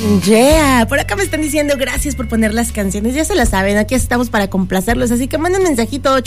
Yeah, por acá me están diciendo gracias por poner las canciones, ya se las saben, aquí estamos para complacerlos, así que manden mensajito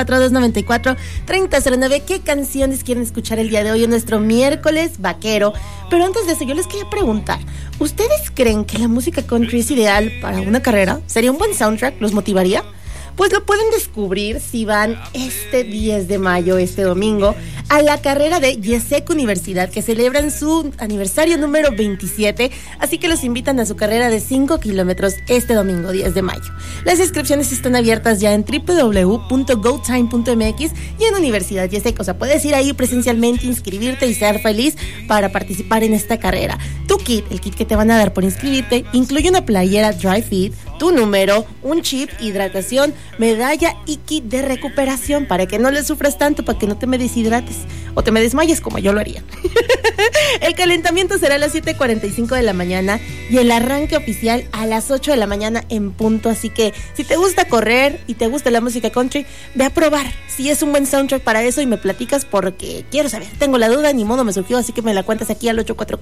844-294-3009, ¿qué canciones quieren escuchar el día de hoy en nuestro miércoles vaquero? Pero antes de eso yo les quería preguntar, ¿ustedes creen que la música country es ideal para una carrera? ¿Sería un buen soundtrack? ¿Los motivaría? Pues lo pueden descubrir si van este 10 de mayo, este domingo, a la carrera de YESEC Universidad, que celebran su aniversario número 27, así que los invitan a su carrera de 5 kilómetros este domingo 10 de mayo. Las inscripciones están abiertas ya en www.gotime.mx y en Universidad YESEC, o sea, puedes ir ahí presencialmente, inscribirte y ser feliz para participar en esta carrera. Tu kit, el kit que te van a dar por inscribirte, incluye una playera dry fit, tu número, un chip, hidratación, medalla y kit de recuperación para que no le sufras tanto, para que no te me deshidrates o te me desmayes como yo lo haría. El calentamiento será a las 7:45 de la mañana y el arranque oficial a las 8 de la mañana en punto, así que si te gusta correr y te gusta la música country, ve a probar si es un buen soundtrack para eso y me platicas porque quiero saber, tengo la duda, ni modo me surgió, así que me la cuentas aquí al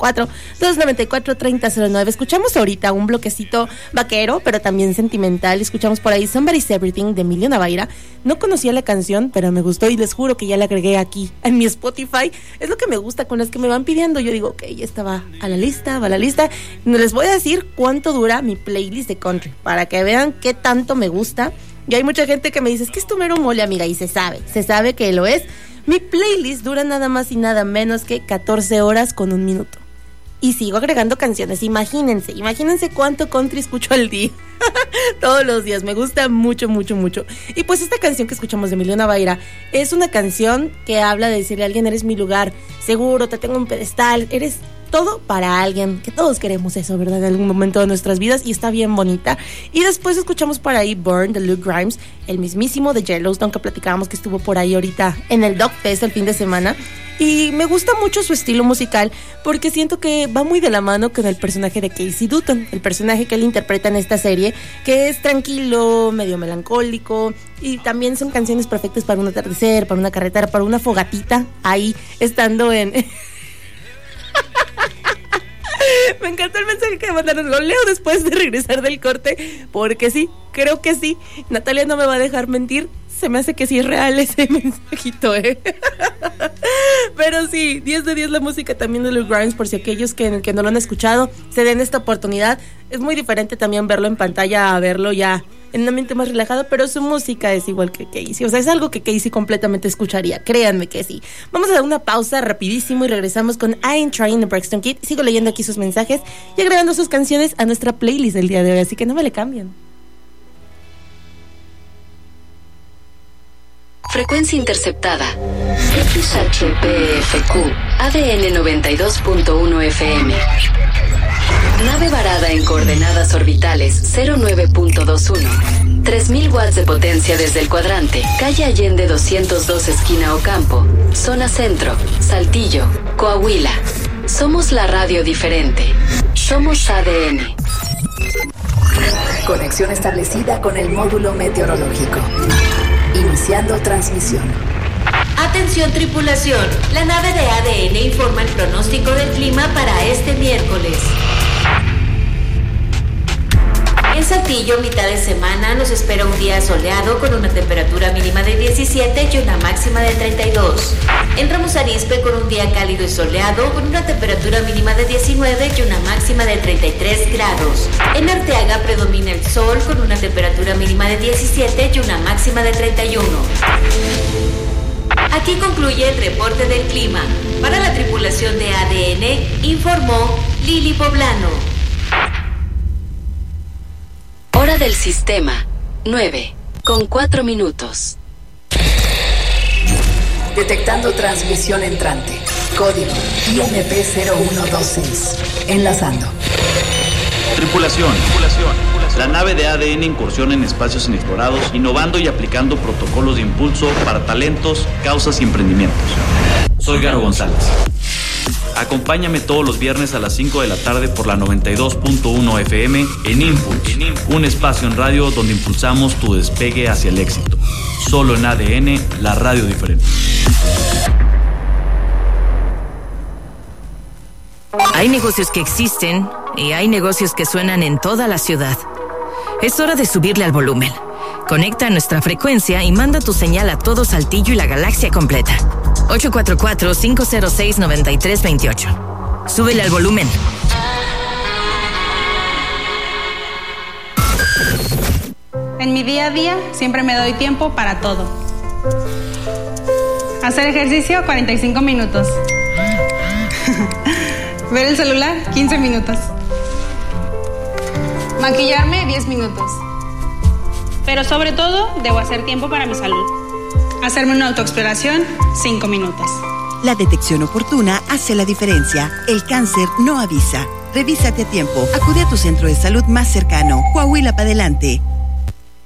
844-294-3009. Escuchamos ahorita un bloquecito vaquero, pero también sentimental. Escuchamos por ahí Somebody's Everything de Emilio Navaira. No conocía la canción, pero me gustó y les juro que ya la agregué aquí en mi Spotify. Es lo que me gusta con las que me van pidiendo. Yo digo, ok, esta va a la lista. No les voy a decir cuánto dura mi playlist de country para que vean qué tanto me gusta. Y hay mucha gente que me dice, es que es tu mero mole, amiga, y se sabe que lo es. Mi playlist dura nada más y nada menos que 14 horas con 1 minuto. Y sigo agregando canciones, imagínense cuánto country escucho al día. Todos los días, me gusta mucho. Y pues esta canción que escuchamos de Emilio Navaira es una canción que habla de decirle a alguien, eres mi lugar seguro, te tengo un pedestal, eres todo para alguien, que todos queremos eso, ¿verdad? En algún momento de nuestras vidas, y está bien bonita. Y después escuchamos por ahí Burn de Luke Grimes, el mismísimo de Yellowstone, que platicábamos que estuvo por ahí ahorita en el Dog Fest el fin de semana. Y me gusta mucho su estilo musical porque siento que va muy de la mano con el personaje de Casey Dutton, el personaje que él interpreta en esta serie, que es tranquilo, medio melancólico, y también son canciones perfectas para un atardecer, para una carretera, para una fogatita, ahí estando en... Me encantó el mensaje que me mandaron, lo leo después de regresar del corte, porque sí, creo que sí, Natalia no me va a dejar mentir, se me hace que sí es real ese mensajito, Pero sí, 10 de 10 la música también de Luke Grimes, por si aquellos que no lo han escuchado, se den esta oportunidad. Es muy diferente también verlo en pantalla a verlo ya en un ambiente más relajado, pero su música es igual que Casey, o sea, es algo que Casey completamente escucharía, créanme que sí. Vamos a dar una pausa rapidísimo y regresamos con I Ain't Trying de Braxton Kid. Sigo leyendo aquí sus mensajes y agregando sus canciones a nuestra playlist del día de hoy, así que no me le cambien. Frecuencia interceptada. XHPFQ, ADN 92.1 FM. Nave varada en coordenadas orbitales 09.21. 3000 watts de potencia desde el cuadrante. Calle Allende 202 esquina Ocampo. Zona Centro, Saltillo, Coahuila. Somos la radio diferente. Somos ADN. Conexión establecida con el módulo meteorológico. Iniciando transmisión. Atención tripulación, la nave de ADN informa el pronóstico del clima para este miércoles. En Saltillo, mitad de semana, nos espera un día soleado con una temperatura mínima de 17 y una máxima de 32. En Ramos Arizpe, con un día cálido y soleado con una temperatura mínima de 19 y una máxima de 33 grados. En Arteaga predomina el sol con una temperatura mínima de 17 y una máxima de 31. Aquí concluye el reporte del clima. Para la tripulación de ADN, informó Lili Poblano. Hora del sistema, 9:04. Detectando transmisión entrante. Código IMP0126. Enlazando. Tripulación. La nave de ADN incursiona en espacios inexplorados, innovando y aplicando protocolos de impulso para talentos, causas y emprendimientos. Soy Garo González. Acompáñame todos los viernes a las 5 de la tarde por la 92.1 FM en Impulse, un espacio en radio donde impulsamos tu despegue hacia el éxito. Solo en ADN, la radio diferente. Hay negocios que existen y hay negocios que suenan en toda la ciudad. Es hora de subirle al volumen. Conecta a nuestra frecuencia y manda tu señal a todo Saltillo y la galaxia completa. 844-506-9328. Súbele al volumen. En mi día a día siempre me doy tiempo para todo. Hacer ejercicio 45 minutos. Ver el celular 15 minutos. Maquillarme 10 minutos. Pero sobre todo, debo hacer tiempo para mi salud. Hacerme una autoexploración, 5 minutos. La detección oportuna hace la diferencia. El cáncer no avisa. Revísate a tiempo. Acude a tu centro de salud más cercano. Coahuila para adelante.